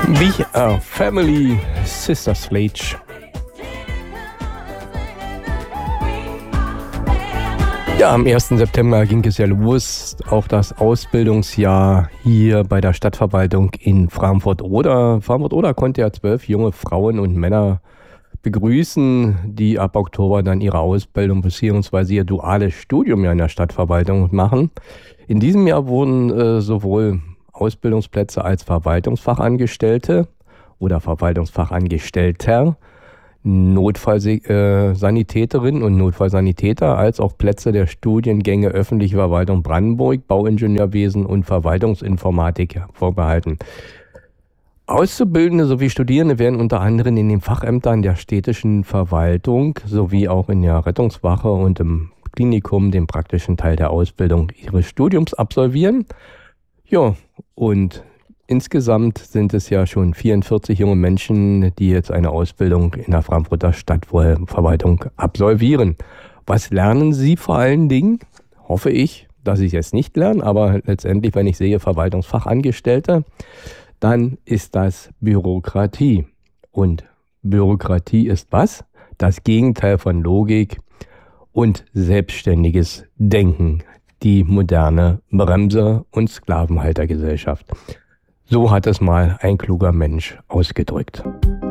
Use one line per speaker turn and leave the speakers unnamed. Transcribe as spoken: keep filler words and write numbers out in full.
We are family, Sister Sledge. Ja, am ersten September ging es ja los, auch das Ausbildungsjahr hier bei der Stadtverwaltung in Frankfurt-Oder. Frankfurt-Oder konnte ja zwölf junge Frauen und Männer begrüßen, die ab Oktober dann ihre Ausbildung bzw. ihr duales Studium ja in der Stadtverwaltung machen. In diesem Jahr wurden äh, sowohl Ausbildungsplätze als Verwaltungsfachangestellte oder Verwaltungsfachangestellter, Notfallsanitäterinnen und Notfallsanitäter, als auch Plätze der Studiengänge Öffentliche Verwaltung Brandenburg, Bauingenieurwesen und Verwaltungsinformatik vorbehalten. Auszubildende sowie Studierende werden unter anderem in den Fachämtern der städtischen Verwaltung sowie auch in der Rettungswache und im Klinikum den praktischen Teil der Ausbildung ihres Studiums absolvieren. Ja, und insgesamt sind es ja schon vierundvierzig junge Menschen, die jetzt eine Ausbildung in der Frankfurter Stadtverwaltung absolvieren. Was lernen sie vor allen Dingen? Hoffe ich, dass ich es nicht lerne, aber letztendlich, wenn ich sehe Verwaltungsfachangestellte, dann ist das Bürokratie. Und Bürokratie ist was? Das Gegenteil von Logik und selbstständiges Denken. Die moderne Bremse- und Sklavenhaltergesellschaft. So hat es mal ein kluger Mensch ausgedrückt.